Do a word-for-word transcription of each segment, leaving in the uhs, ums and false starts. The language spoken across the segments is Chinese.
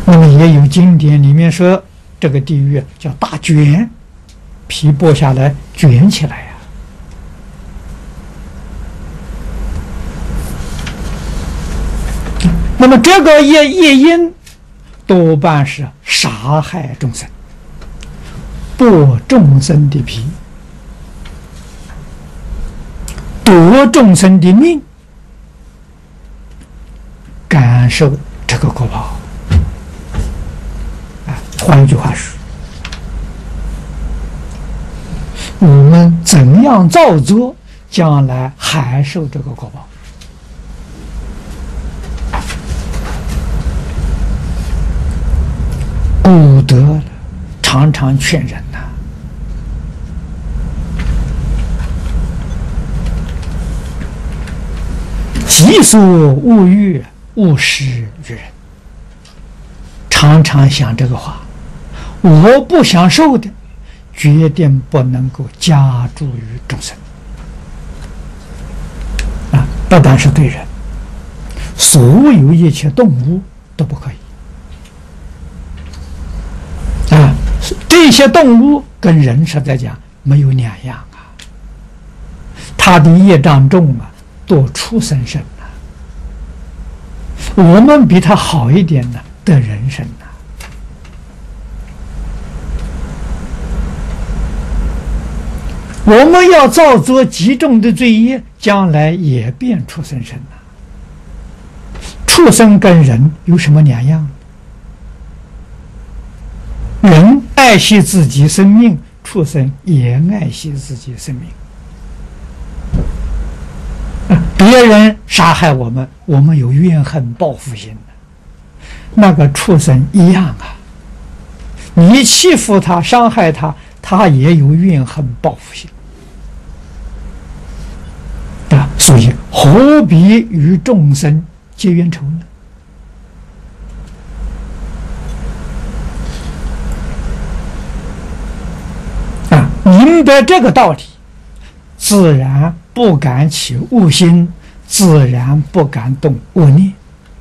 那么也有经典里面说，这个地狱叫大卷，皮剥下来卷起来呀、啊。那么这个业业因多半是杀害众生，剥众生的皮，夺众生的命，感受这个果报。啊，换一句话说，我们怎样造作，将来还受这个果报。古德常常劝人呐、啊，己所勿欲，勿施于人。常常想这个话，我不享受的，决定不能够加诸于众生。啊，不但是对人，所有一切动物都不可以。啊，这些动物跟人实在讲没有两样啊，他的业障重啊，多畜生身啊。我们比他好一点呢，得人身啊。我们要造作极重的罪业，将来也变畜生身啊。畜生跟人有什么两样？人爱惜自己生命，畜生也爱惜自己生命。啊，别人杀害我们，我们有怨恨报复心的，那个畜生一样啊。你欺负他，伤害他，他也有怨恨报复心。啊，所以何必与众生结冤仇呢？明白这个道理，自然不敢起恶心，自然不敢动恶念，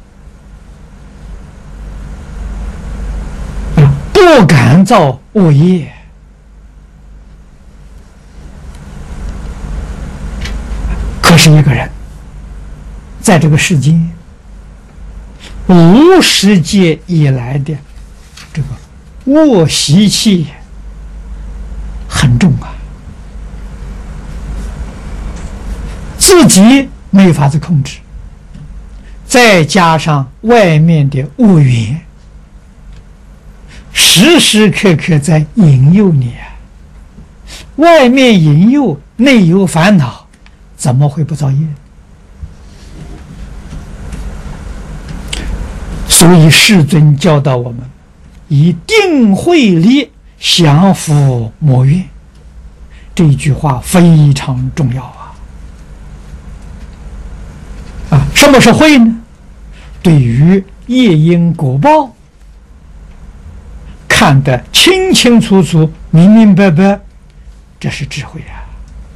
啊，不敢造恶业。可是一个人在这个世间无始劫以来的这个恶习气很重啊，自己没法子控制，再加上外面的恶缘，时时刻刻在引诱你啊。外面引诱，内有烦恼，怎么会不造业？所以世尊教导我们，以定慧力降伏魔怨，这句话非常重要啊！啊，什么是慧呢？对于业因果报看得清清楚楚、明明白白，这是智慧啊！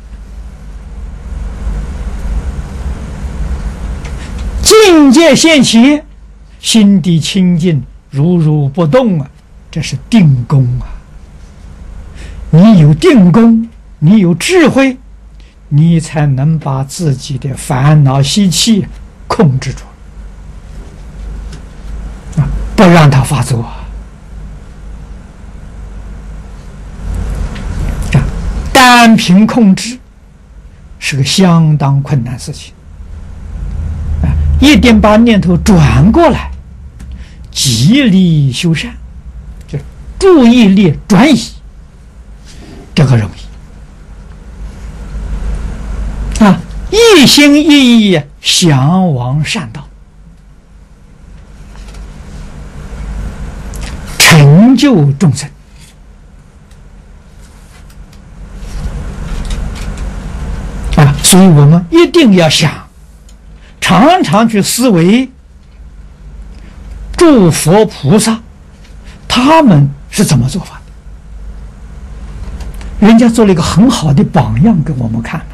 境界现前，心地清净，如如不动啊，这是定功啊！你有定功，你有智慧，你才能把自己的烦恼习气控制住，啊，不让它发作啊！单凭控制是个相当困难事情，啊，一定把念头转过来，极力修善，就注意力转移。这个容易啊，一心一意向往善道，成就众生啊！所以我们一定要想，常常去思维诸佛菩萨他们是怎么做法的。人家做了一个很好的榜样给我们看。